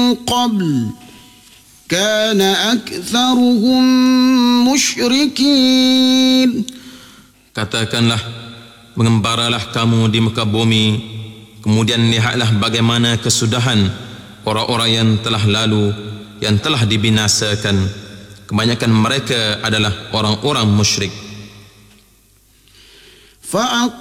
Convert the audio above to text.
قبل كان أكثرهم مشركين. Katakanlah, mengembaralah kamu di muka bumi, kemudian lihatlah bagaimana kesudahan orang-orang yang telah lalu, yang telah dibinasakan. Kebanyakan mereka adalah orang-orang musyrik.